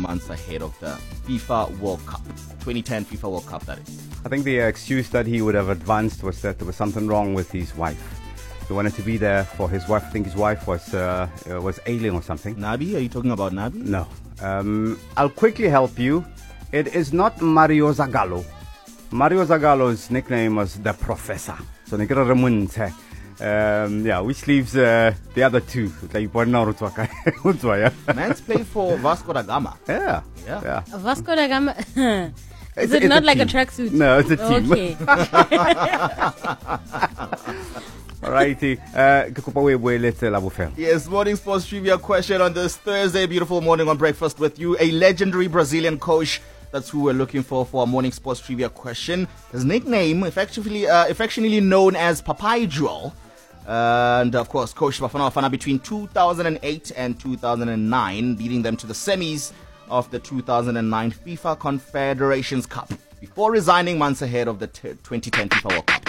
months ahead of the FIFA World Cup, 2010 FIFA World Cup, that is. I think the excuse that he would have advanced was that there was something wrong with his wife. He wanted to be there for his wife. I think his wife was ailing or something. Nabi? Are you talking about Nabi? No. I'll quickly help you. It is not Mario Zagallo. Mario Zagallo's nickname was the Professor. So Nikita Ramunte. Which leaves the other two. Man's played for Vasco da Gama. Yeah. Vasco da Gama. Is it not like a tracksuit? No, it's a team. Okay. Alrighty. Yes, morning sports trivia question on this Thursday. Beautiful morning on Breakfast with you. A legendary Brazilian coach. That's who we're looking for our morning sports trivia question. His nickname, affectionately known as Papai Joel. And of course, Coach Bafana Bafana between 2008 and 2009, leading them to the semis of the 2009 FIFA Confederations Cup before resigning months ahead of the 2010 FIFA World Cup.